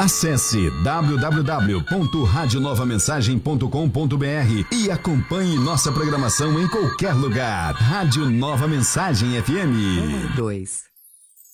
Acesse www.radionovamensagem.com.br e acompanhe nossa programação em qualquer lugar. Rádio Nova Mensagem FM. 2.